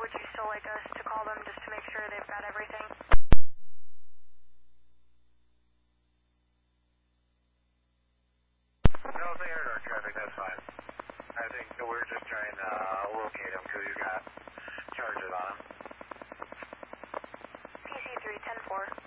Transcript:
would you still like us to call them just to make sure they've got everything? No, if they heard our traffic, that's fine. I think that we're just trying to locate them because he's got charges on him. PC 3, 10-4.